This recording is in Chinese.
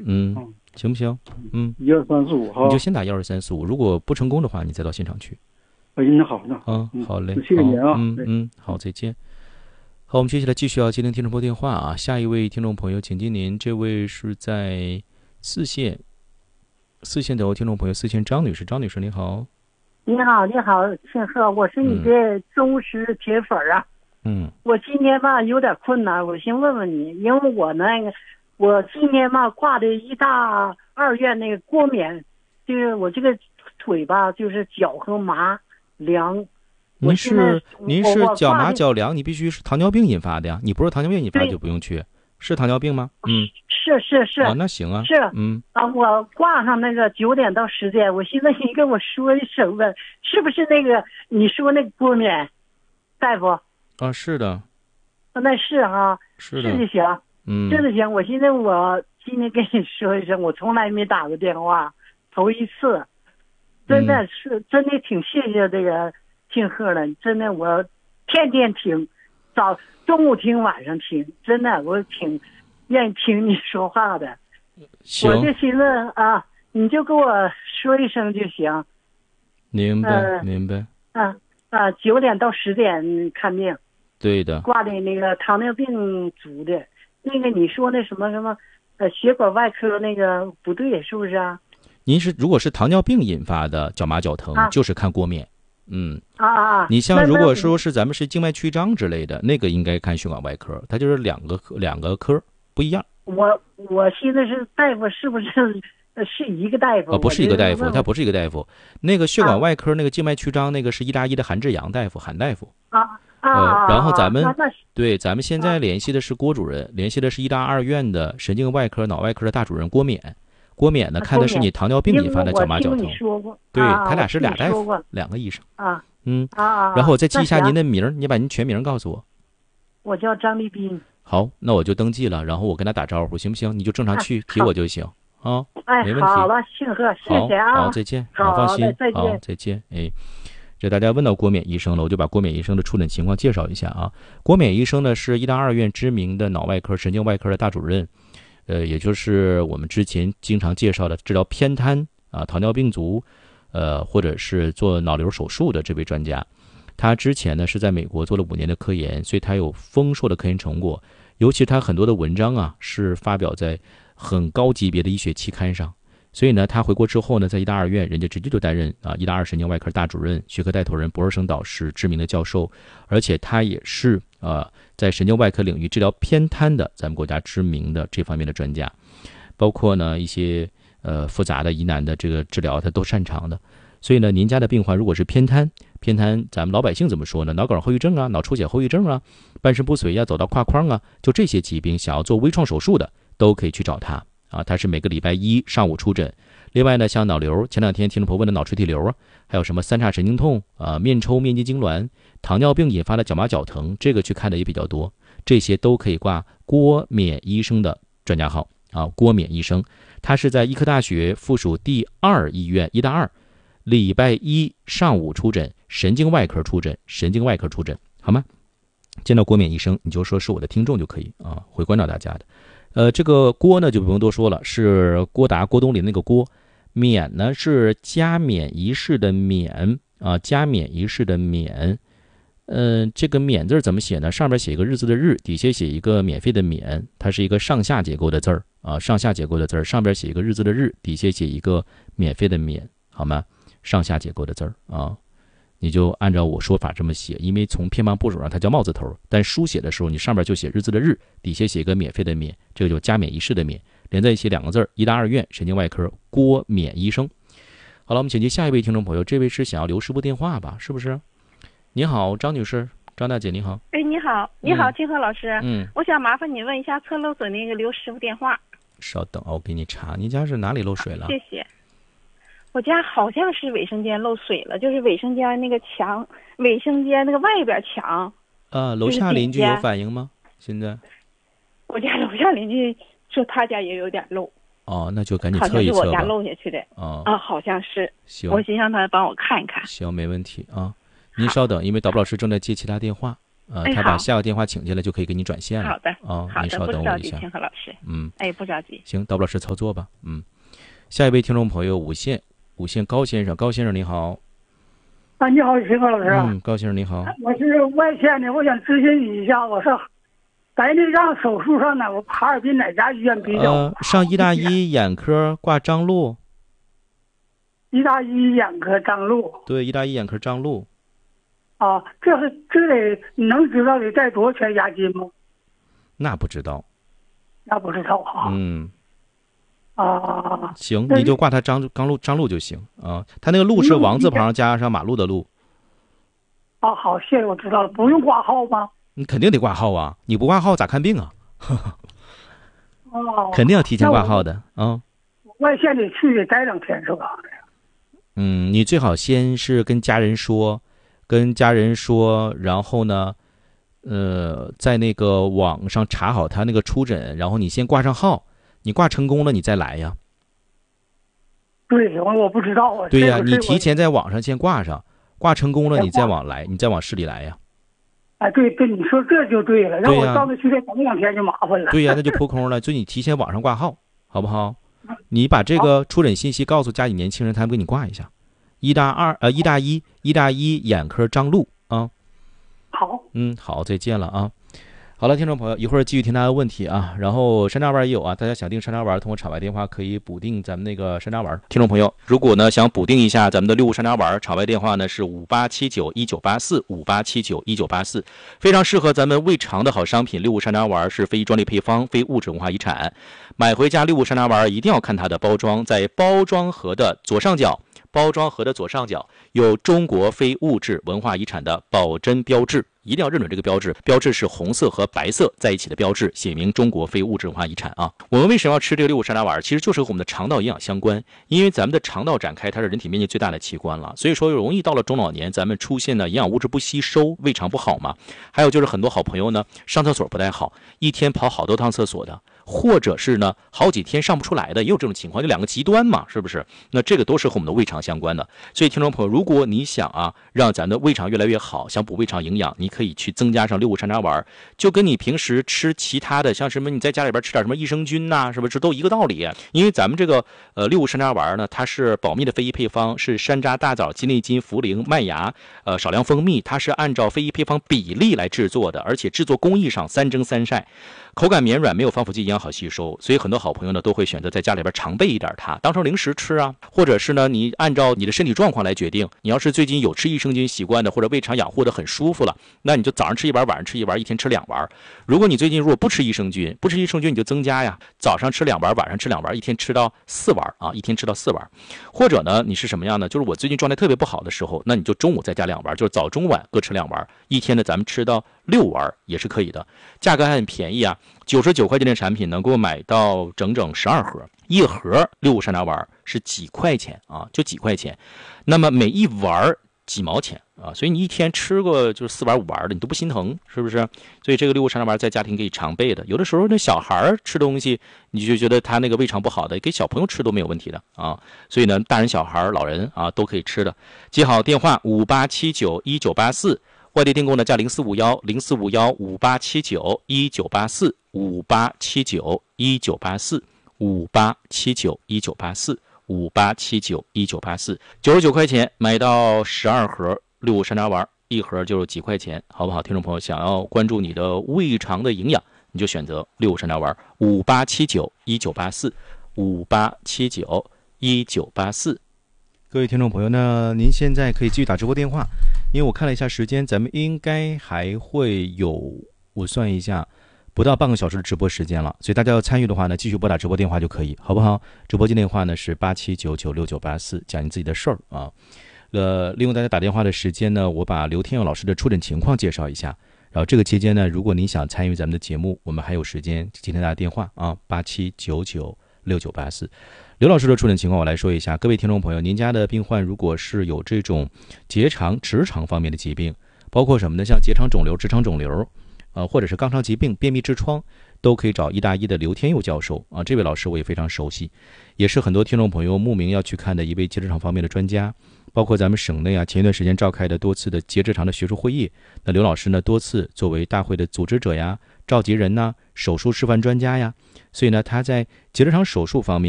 行不行？ 1235哈， 你就先打12345，如果不成功的话，你再到现场去。 那好， 好嘞， 谢谢您啊， 好，再见。好，我们接下来继续要接听听众朋友电话啊。下一位听众朋友，请接您，这位是在四线的听众朋友，四线张女士，张女士您好。 你好，庆贺，我是你的忠实铁粉啊。我今天吧有点困难，我先问问你，因为我今天吧挂的医大2院那个过敏，就是我这个腿吧就是脚和麻凉。 您是脚麻脚凉，你必须是糖尿病引发的呀。你不是糖尿病引发就不用去，是糖尿病吗？ 是。 那行啊。 是我挂上那个9点到10点，我现在你跟我说一声呗，是不是那个你说那个过敏大夫？ 是的。 那是哈， 是的， 是就行。这就行。我今天跟你说一声，我从来没打过电话，头一次，真的挺谢谢这个庆贺了，真的我天天听，中午听晚上听，真的我挺愿意听你说话的。我就寻思你就给我说一声就行。 明白。 9点到10点看病。 对的。 挂的那个糖尿病足的，那个你说那什么血管外科那个不对，是不是啊？ 您如果是糖尿病引发的脚麻脚疼，就是看过敏。你像如果说是咱们是静脉曲张之类的，那个应该看血管外科，它就是两个科不一样。 我现在是大夫，是不是是一个大夫？ 不是一个大夫，他不是一个大夫。那个血管外科那个静脉曲张那个是181的韩志阳大夫，韩大夫。然后咱们现在联系的是郭主任，联系的是医大2院的神经外科脑外科的大主任郭冕。郭冕呢看的是你糖尿病引发的脚麻脚疼。对，他俩是俩大夫，两个医生。然后我再记一下您的名，你把您全名告诉我。 我叫张立斌。 好，那我就登记了，然后我跟他打招呼，行不行？你就正常去提我就行啊，没问题。 好了，庆贺，谢谢啊。 好，再见。好，放心。好，再见。这大家问到郭冕医生了，我就把郭冕医生的触诊情况介绍一下啊。郭冕医生呢是医大2院知名的脑外科、神经外科的大主任，也就是我们之前经常介绍的治疗偏瘫糖尿病足，或者是做脑瘤手术的这位专家。他之前呢是在美国做了5年的科研，所以他有丰硕的科研成果，尤其他很多的文章是发表在很高级别的医学期刊上。所以呢，他回国之后呢，在医大2院，人家直接就担任医大2神经外科大主任、学科带头人、博士生导师、知名的教授，而且他也是在神经外科领域治疗偏瘫的咱们国家知名的这方面的专家，包括呢一些复杂的疑难的这个治疗，他都擅长的。所以呢，您家的病患如果是偏瘫，咱们老百姓怎么说呢？脑梗后遗症脑出血后遗症半身不遂走到胯框就这些疾病，想要做微创手术的，都可以去找他。他是每个礼拜1上午出诊。另外呢，像脑瘤，前2天听众朋友问的脑垂体瘤还有什么3叉神经痛面抽、面肌痉挛、糖尿病引发的脚麻脚疼，这个去看的也比较多。这些都可以挂郭冕医生的专家号郭冕医生，他是在医科大学附属第2医院医大2，礼拜1上午出诊，神经外科出诊，好吗？见到郭冕医生，你就说是我的听众就可以会关照大家的。这个郭呢就不用多说了，是郭达、郭冬临那个郭。冕呢是加冕仪式的冕加冕仪式的冕。这个冕字怎么写呢？上边写一个日字的日，底下写一个免费的免，它是一个上下结构的字儿上下结构的字儿，上边写一个日字的日，底下写一个免费的免，好吗？上下结构的字儿你就按照我说法这么写，因为从偏旁部首上它叫帽字头，但书写的时候你上边就写日字的日，底下写一个免费的免，这个就加冕仪式的冕，连在一起2个字，医大2院神经外科郭冕医生。好了，我们请接下一位听众朋友，这位是想要留师傅电话吧？是不是？你好，张女士，张大姐，你好。 你好，庆贺老师。我想麻烦你问一下侧漏水那个刘师傅电话。 稍等，我给你查，你家是哪里漏水了？ 谢谢。我家好像是卫生间漏水了，就是卫生间那个墙，卫生间那个外边墙。 楼下邻居有反应吗？现在？ 我家楼下邻居说他家也有点漏。 那就赶紧测一测吧。好像是我家漏下去的。好像是。 行。 我先让他帮我看一看。 行，没问题您稍等，因为导播老师正在接其他电话， 他把下个电话请进来就可以给你转线了。 好的，好的， 您稍等我一下。 天和老师，不着急。 行，导播老师操作吧。下一位听众朋友五线高先生，高先生你好。 你好，秦和老师。 高先生你好。 我是外县的，我想咨询你一下，我上在内脏手术上呢，我哈尔滨哪家医院比较？ 上医大医眼科挂张路。 医大医眼科张路。 对，医大医眼科张路。 这得你能知道得带多少钱押金吗？ 那不知道。 那不知道啊。 行，你就挂他张路就行啊。他那个路是王字旁加上马路的路。 好，谢谢，我知道了。不用挂号吗？ 你肯定得挂号啊！你不挂号咋看病啊？肯定要提前挂号的啊。 外县得去得待2天是吧？ 你最好先是跟家人说，然后呢，在那个网上查好他那个出诊，然后你先挂上号，你挂成功了你再来呀。 对，我不知道啊。 对呀，你提前在网上先挂上，挂成功了你再往市里来呀。 对，你说这就对了，让我到那去再等2天就麻烦了。 对呀，那就扑空了。所以你提前网上挂号，好不好？你把这个出诊信息告诉家里年轻人，他们给你挂一下。医大医眼科张路啊。 好。 好，再见了啊。好了，听众朋友，一会儿继续听大家的问题啊。然后山楂丸也有啊，大家想订山楂丸，通过场外电话可以补订咱们那个山楂丸。听众朋友，如果呢想补订一下咱们的六物山楂丸，场外电话呢是58791984，58791984，非常适合咱们胃肠的好商品。六物山楂丸是非专利配方，非物质文化遗产。买回家六物山楂丸一定要看它的包装，在包装盒的左上角有中国非物质文化遗产的保真标志，一定要认准这个标志。标志是红色和白色在一起的标志，写明中国非物质文化遗产啊。我们为什么要吃这个六物山楂丸？其实就是和我们的肠道营养相关，因为咱们的肠道展开，它是人体面积最大的器官了，所以说容易到了中老年，咱们出现的营养物质不吸收，胃肠不好嘛。还有就是很多好朋友呢，上厕所不太好，一天跑好多趟厕所的，或者是呢好几天上不出来的，也有这种情况，就2个极端嘛，是不是？那这个都是和我们的胃肠相关的。所以听众朋友，如果你想让咱的胃肠越来越好，想补胃肠营养，你可以去增加上六物山楂丸，就跟你平时吃其他的，像什么你在家里边吃点什么益生菌呐，是不是都一个道理？因为咱们这个六物山楂丸呢，它是保密的非遗配方，是山楂、大枣、鸡内金、茯苓、麦芽，少量蜂蜜，它是按照非遗配方比例来制作的，而且制作工艺上3蒸3晒，口感绵软，没有防腐剂，营养好吸收。所以很多好朋友呢都会选择在家里边常备一点它，当成零食吃啊，或者是呢你按照你的身体状况来决定。你要是最近有吃益生菌习惯的，或者胃肠养护的很舒服了，那你就早上吃1丸，晚上吃1丸，一天吃2丸。如果你最近如果不吃益生菌你就增加呀，早上吃2丸，晚上吃2丸，一天吃到4丸啊，一天吃到4丸。或者呢你是什么样呢？就是我最近状态特别不好的时候，那你就中午再加2丸，就是早中晚各吃2丸，一天呢咱们吃到6丸也是可以的。价格还很便宜啊，99块钱的产品能够买到整整12盒，一盒六物山楂丸是几块钱啊，就几块钱。那么每一丸几毛钱啊，所以你一天吃个就是4丸5丸的，你都不心疼，是不是？所以这个六物山楂丸在家庭可以常备的。有的时候那小孩吃东西，你就觉得他那个胃肠不好的，给小朋友吃都没有问题的啊。所以呢，大人小孩老人啊都可以吃的。记好电话58791984。外地订购呢加0451-0451584，58791984，58791984，58791984，99块钱买到12盒六物山楂丸，一盒就是几块钱，好不好？听众朋友想要关注你的胃肠的营养，你就选择六物山楂丸，58791984，58791984。各位听众朋友，那您现在可以继续打直播电话，因为我看了一下时间，咱们应该还会有，我算一下，不到半个小时的直播时间了，所以大家要参与的话呢，继续拨打直播电话就可以，好不好？直播间电话呢是87996984，讲你自己的事儿啊。利用大家打电话的时间呢，我把刘天佑老师的出诊情况介绍一下。然后这个期间呢，如果您想参与咱们的节目，我们还有时间接听大家电话啊，87996984。刘老师的出诊情况我来说一下，各位听众朋友，您家的病患如果是有这种结肠、直肠方面的疾病，包括什么呢？像结肠肿瘤、直肠肿瘤，或者是肛肠疾病、便秘痔疮，都可以找医大医的刘天佑教授啊。这位老师我也非常熟悉，也是很多听众朋友慕名要去看的一位结直肠方面的专家。 包括咱们省内啊，前一段时间召开的多次的结直肠的学术会议，那刘老师呢多次作为大会的组织者呀、召集人呐、手术示范专家呀，所以呢他在结直肠手术方面